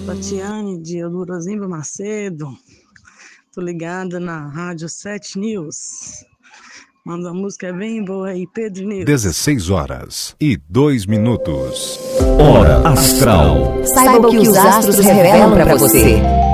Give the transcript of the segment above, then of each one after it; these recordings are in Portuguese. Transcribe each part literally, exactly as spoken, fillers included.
Tatiane de Eldorozimba Macedo. Tô ligada na Rádio sete News. Manda uma música bem boa aí, Pedro News. dezesseis horas e dois minutos. Hora Astral. Saiba o que os astros revelam pra você.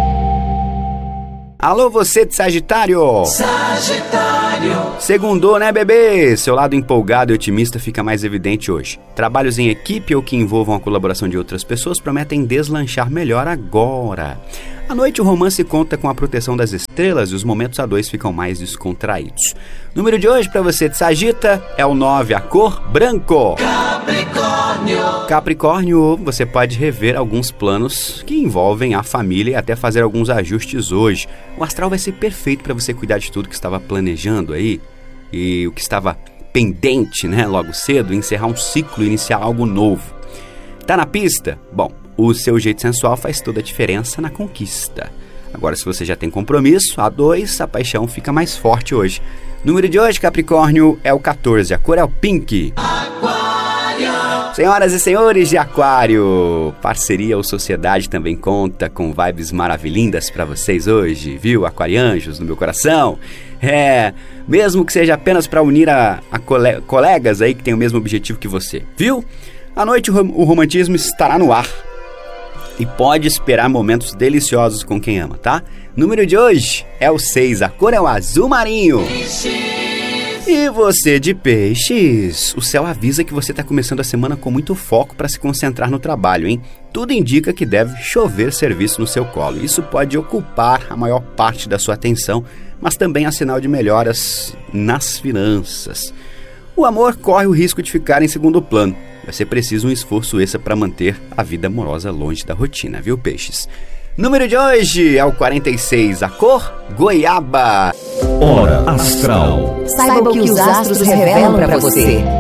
Alô, você de Sagitário! Sagitário! Segundou, né, bebê? Seu lado empolgado e otimista fica mais evidente hoje. Trabalhos em equipe ou que envolvam a colaboração de outras pessoas prometem deslanchar melhor agora. À noite, o romance conta com a proteção das estrelas e os momentos a dois ficam mais descontraídos. O número de hoje para você de Sagita é o nove, a cor branco. Capricórnio! Capricórnio, você pode rever alguns planos que envolvem a família e até fazer alguns ajustes hoje. O astral vai ser perfeito para você cuidar de tudo que estava planejando aí e o que estava pendente, né, logo cedo, encerrar um ciclo e iniciar algo novo. Tá na pista? Bom, o seu jeito sensual faz toda a diferença na conquista. Agora, se você já tem compromisso, a dois, a paixão fica mais forte hoje. O número de hoje, Capricórnio, é o catorze, a cor é o pink. Aquário! Senhoras e senhores de Aquário, parceria ou sociedade também conta com vibes maravilhindas pra vocês hoje, viu, aquarianjos no meu coração? É, mesmo que seja apenas pra unir a, a cole, colegas aí que tem o mesmo objetivo que você, viu? À noite o, o romantismo estará no ar e pode esperar momentos deliciosos com quem ama, tá? Número de hoje é o seis, a cor é o azul marinho. E você de Peixes, o céu avisa que você está começando a semana com muito foco para se concentrar no trabalho, hein? Tudo indica que deve chover serviço no seu colo. Isso pode ocupar a maior parte da sua atenção, mas também é sinal de melhoras nas finanças. O amor corre o risco de ficar em segundo plano. Vai ser preciso um esforço extra para manter a vida amorosa longe da rotina, viu, Peixes? Número de hoje é o quarenta e seis, a cor goiaba. Hora Astral. Saiba o que os astros revelam pra você.